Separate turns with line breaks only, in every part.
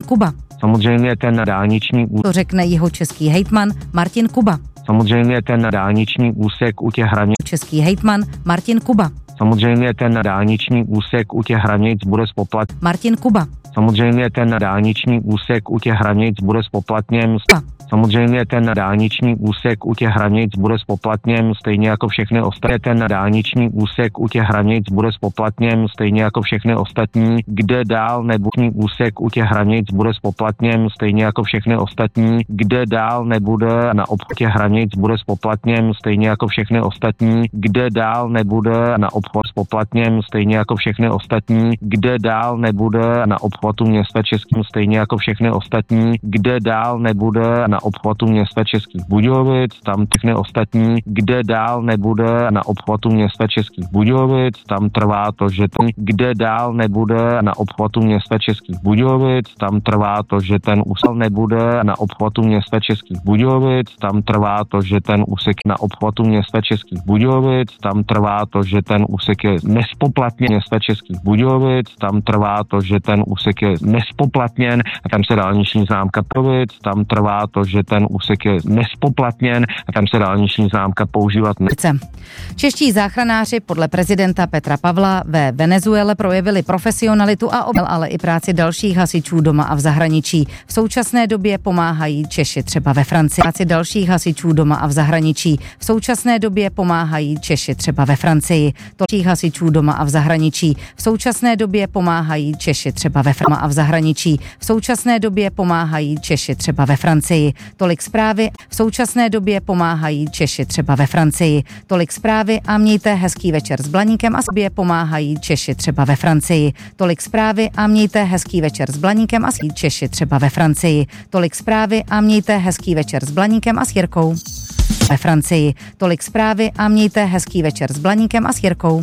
Kuba.
Samozřejmě ten dálniční
To řekne jihočeský hejtman Martin Kuba.
Samozřejmě ten dálniční úsek u těch hranic.
Český hejtman Martin Kuba.
Samozřejmě ten dálniční úsek u těch hranic bude zpoplatněn.
Martin Kuba.
Samozřejmě ten dálniční úsek u těch hranic bude zpoplatněn. Samozřejmě ten dálniční úsek u těch hranic bude zpoplatněn stejně jako všechny ostatní. Ten dálniční úsek u těch hranic bude zpoplatněn stejně jako všechny ostatní. Kde dál nebude úsek u těch hranic bude zpoplatněn stejně jako všechny ostatní. Kde dál nebude na obchod těch hranic bude zpoplatněn stejně jako všechny ostatní. Kde dál nebude na obchod zpoplatněn stejně jako všechny ostatní. Kde dál nebude na obchvatu města Českým stejně jako všechny ostatní. Kde dál nebude na obchvatu města Českých Budějovic, tam všechny ostatní. Kde dál nebude na obchvatu města Českých Budějovic, tam trvá to, že kde dál nebude na obchvatu města Českých Budějovic, tam trvá to, že ten úsek nebude na obchvatu města Českých Budějovic, tam trvá to, že ten úsek na obchvatu města Českých Budějovic, tam trvá to, že ten úsek je nespoplatněn města Českých Budějovic, tam trvá to, že ten úsek je nespoplatněn a tam se dálniční známka povic, tam trvá to, že ten úsek je nespoplatněn a tam se dálniční známka používat nechce.
Čeští záchranáři podle prezidenta Petra Pavla ve Venezuele projevili profesionalitu ale i práci dalších hasičů doma a v zahraničí. V současné době pomáhají Češi třeba ve Francii. Práci dalších hasičů doma a v zahraničí. V současné době pomáhají Češi třeba ve Francii. Dalších hasičů doma a v zahraničí. V současné době pomáhají Češi třeba ve Francii a v zahraničí. V současné době pomáhají Češi třeba ve Francii. Tolik zprávy. V současné době pomáhají Češi třeba ve Francii. Tolik zprávy a mějte hezký večer s Blaníkem a sobě pomáhají Češi třeba ve Francii. Tolik zprávy a mějte hezký večer s Blaníkem a Češi třeba ve Francii. Tolik zprávy a mějte hezký večer s Blaníkem a s Jirkou ve Francii. Tolik zprávy a mějte hezký večer s Blaníkem a s Jirkou.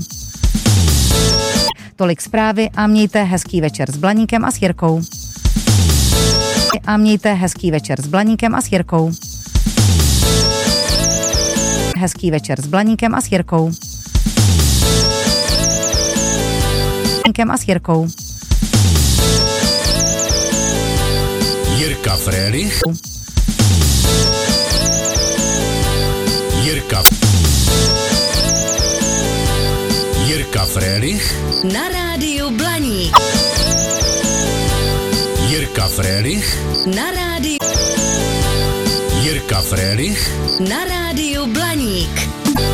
Tolik zprávy a mějte hezký večer s Blaníkem a s Jirkou. A mějte hezký večer s Blaníkem a s Jirkou. Hezký večer s Blaníkem a s Jirkou. A s Jirkou.
Jirka Frélich. Jirka Frélich
na rádiu Blaník.
Jirka Frélich
na rádiu.
Jirka Frélich
na rádiu Blaník.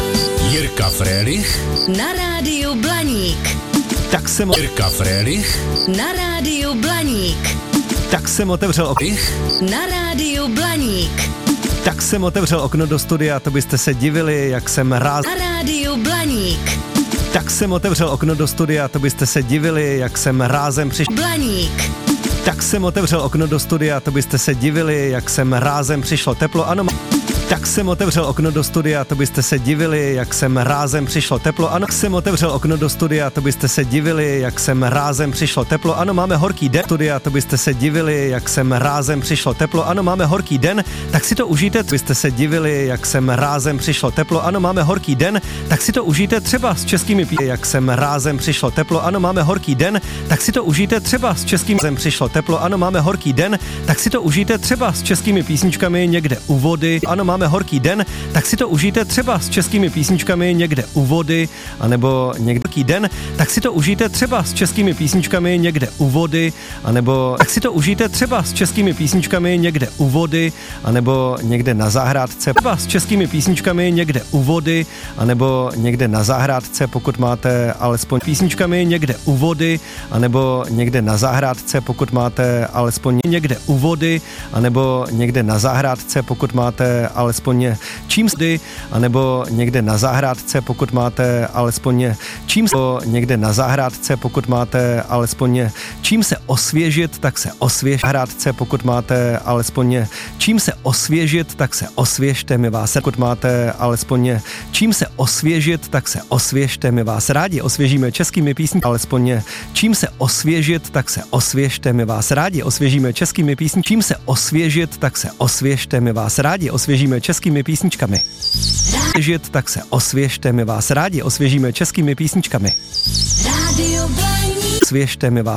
Jirka Frélich
na rádiu Blaník.
Tak jsem
Jirka Frélich
na rádiu Blaník.
Tak jsem otevřel okno.
Na rádiu Blaník.
Tak jsem otevřel okno do studia, to byste se divili, jak jsem ráz.
Na rádiu Blaník.
Tak jsem otevřel okno do studia, to byste se divili, jak jsem rázem přišel.
Blaník.
Tak jsem otevřel okno do studia, to byste se divili, jak jsem rázem přišlo teplo. Ano. Tak jsem otevřel okno do studia, to byste se divili, jak jsem rázem přišlo teplo. Ano, jsem otevřel okno do studia, to byste se divili, jak jsem rázem přišlo teplo. Ano, máme horký den. Studia, to byste se divili, jak jsem rázem přišlo teplo. Ano, máme horký den, tak si to užijte. Byste se divili, jak jsem rázem přišlo teplo. Ano, máme horký den, tak si to užijte třeba s českými jak jsem rázem přišlo teplo. Ano, máme horký den, tak si to užijte třeba s českým přišlo teplo. Ano, máme horký den, tak si to užijte třeba s českými písničkami někde u vody. Ano, máme horký den, tak si to užijte třeba s českými písničkami někde u vody, anebo někde horký den, tak si to užijte třeba s českými písničkami někde u vody, anebo tak si to užijte třeba s českými písničkami někde u vody, anebo někde na zahrádce, třeba s českými písničkami někde u vody, anebo někde na zahrádce, pokud máte alespoň písničkami někde u vody, anebo někde na zahrádce, pokud máte alespoň někde u vody, anebo někde na zahrádce, pokud máte alespoň čím sdy, anebo někde na zahrádce, pokud máte alespoň čím někde na zahrádce, pokud máte alespoň čím se osvěžit, tak se osvěž zahrádce, pokud máte alespoň čím se osvěžit, tak se osvěžte, my vás, pokud máte alespoň čím se osvěžit, tak se osvěžte, my vás rádi osvěžíme českými písničkami, alespoň čím se osvěžit, tak se osvěžte, my vás rádi osvěžíme českými písničkami, čím se osvěžit, tak se osvěžte, my vás rádi osvěžíme českými písničkami. Osvěžit, tak se osvěžte, my vás rádi osvěžíme českými písničkami. Osvěžte, my vás